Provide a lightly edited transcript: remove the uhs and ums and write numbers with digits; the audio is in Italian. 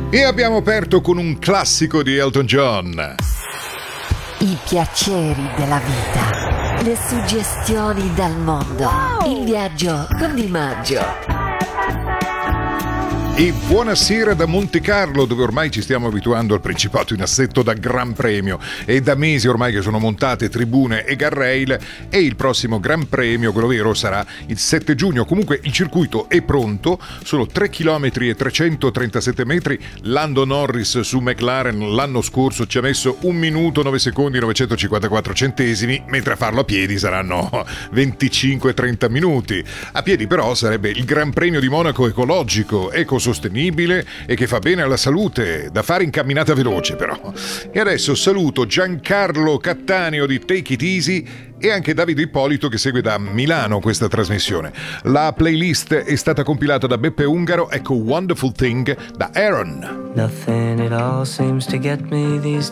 E abbiamo aperto con un classico di Elton John. I piaceri della vita, le suggestioni dal mondo, il viaggio con Di Maggio. E buonasera da Monte Carlo, dove ormai ci stiamo abituando al Principato in assetto da Gran Premio. È da mesi ormai che sono montate tribune e guardrail, e il prossimo Gran Premio, quello vero, sarà il 7 giugno. Comunque il circuito è pronto, sono 3 km e 337 metri. Lando Norris su McLaren l'anno scorso ci ha messo 1 minuto 9 secondi 954 centesimi, mentre a farlo a piedi saranno 25-30 minuti. A piedi però sarebbe il Gran Premio di Monaco ecologico, ecosostenibile e che fa bene alla salute, da fare in camminata veloce però. E adesso saluto Giancarlo Cattaneo di Take It Easy e anche Davide Ippolito che segue da Milano questa trasmissione. La playlist è stata compilata da Beppe Ungaro, ecco Wonderful Thing da Aaron. Nothing at all seems to get me these